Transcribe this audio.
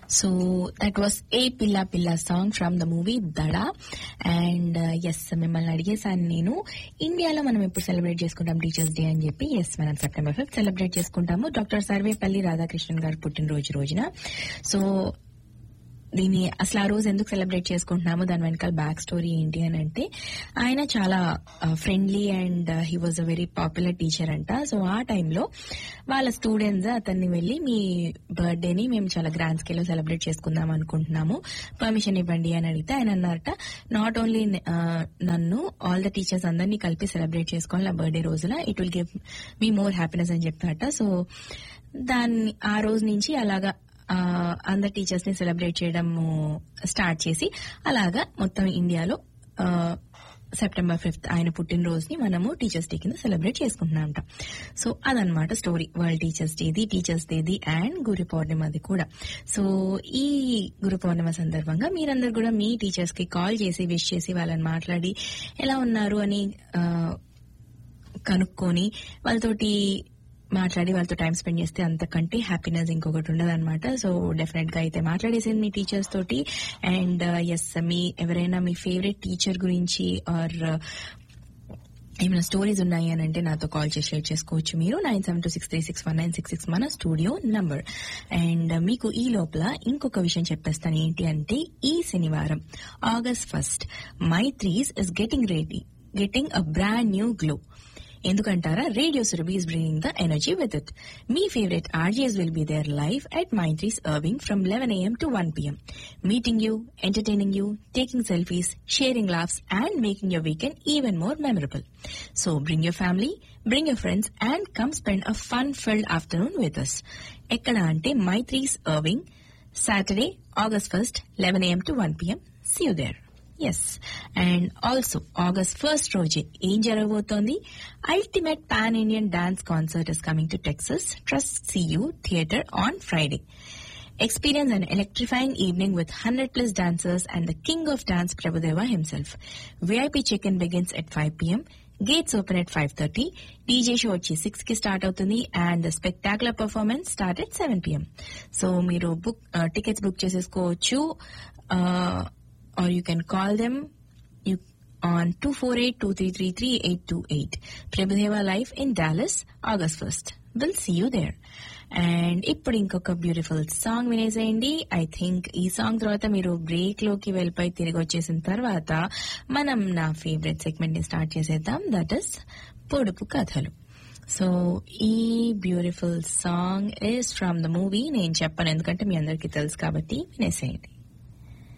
So that was a పిల్ల పిల్ల song from the movie దడ. అండ్ ఎస్, మిమ్మల్ని అడిగేసాను నేను, ఇండియాలో మనం ఎప్పుడు సెలబ్రేట్ చేసుకుంటాం టీచర్స్ డే అని చెప్పి. ఎస్, మనం September 5th సెలబ్రేట్ చేసుకుంటాము డాక్టర్ సర్వేపల్లి రాధాకృష్ణన్ గారు పుట్టినరోజు రోజున. సో దీన్ని అసలు ఆ రోజు ఎందుకు సెలబ్రేట్ చేసుకుంటున్నాము, దాని వెనకాల బ్యాక్ స్టోరీ ఏంటి అని అంటే, ఆయన చాలా friendly and he was a very popular teacher అంట. సో ఆ టైంలో వాళ్ళ స్టూడెంట్స్ అతన్ని వెళ్లి, మీ బర్త్డేని మేము చాలా గ్రాండ్ స్కేల్ లో సెలబ్రేట్ చేసుకుందాం అనుకుంటున్నాము, పర్మిషన్ ఇవ్వండి అని అడిగితే ఆయన అన్నారట, నాట్ ఓన్లీ నన్ను, ఆల్ ద టీచర్స్ అందరినీ కలిపి సెలబ్రేట్ చేసుకోవాలి నా బర్త్డే రోజున, it will give me more happiness అని చెప్పారట. సో దాన్ని ఆ రోజు నుంచి అలాగా అందరు టీచర్స్ ని సెలబ్రేట్ చేయడం స్టార్ట్ చేసి, అలాగా మొత్తం ఇండియాలో September 5th ఆయన పుట్టినరోజుని మనము టీచర్స్ డే కింద సెలబ్రేట్ చేసుకుంటున్నామంట. సో అదనమాట story, world teachers డేది, teachers డేది and గురు పౌర్ణిమది కూడా. సో ఈ గురు పౌర్ణిమ సందర్భంగా మీరందరూ కూడా మీ టీచర్స్ కి కాల్ చేసి విష్ చేసి వాళ్ళని మాట్లాడి ఎలా ఉన్నారు అని కనుక్కొని వాళ్ళతోటి మాట్లాడి వాళ్ళతో టైం స్పెండ్ చేస్తే అంతకంటే హ్యాపీనెస్ ఇంకొకటి ఉండదు అనమాట. సో డెఫినెట్ గా అయితే మాట్లాడేసింది మీ టీచర్స్ తోటి. అండ్ ఎస్, మీ ఎవరైనా మీ ఫేవరెట్ టీచర్ గురించి ఆర్ ఏమైనా స్టోరీస్ ఉన్నాయి అని అంటే నాతో కాల్ చేసి షేర్ చేసుకోవచ్చు మీరు. 9726361966 మన స్టూడియో నంబర్. అండ్ మీకు ఈ లోపల ఇంకొక విషయం చెప్పేస్తాను, ఏంటి అంటే ఈ శనివారం August 1st Maitri's is getting a brand new glow. ఎందుకంటారా, radio Surabhi is bringing the energy with it. Me favorite RJs will be there live at Mindtrees Irving from 11 a.m. to 1 p.m. Meeting you, entertaining you, taking selfies, sharing laughs and making your weekend even more memorable. So bring your family, bring your friends and come spend a fun-filled afternoon with us. ఎక్కడ అంటే Mindtrees Irving, Saturday, August 1st, 11 a.m. to 1 p.m. See you there. Yes, and also August 1st రోజే ఏం జరగబోతోంది, ultimate pan Indian dance concert is coming to Texas trust CU theatre on Friday. Experience an electrifying evening with 100+ dancers and the king of dance Prabhudeva himself. VIP check-in begins at 5 p.m. Gates open at 5:30. DJ show వచ్చి 6 కి start అవుతుంది and the spectacular performance start at 7 p.m. So మీరు tickets book చేసేసుకోవచ్చు, or you can call them on 248-233-3828. Prabhudeva Live in Dallas, August 1st. We'll see you there. And ఇప్పుడు ఇంకొక beautiful song వినేసేయండి. I think ఈ song తర్వాత మీరు break లోకి వెళ్ళిపోయి తిరిగి వచ్చేసిన తర్వాత మనం నా ఫేవరెట్ సెగ్మెంట్ ని స్టార్ట్ చేసేద్దాం, దట్ ఇస్ పొడుపు కథలు. సో ఈ beautiful song is from the movie. నేను చెప్పను ఎందుకంటే మీ అందరికీ తెలుసు కాబట్టి వినేసేయండి.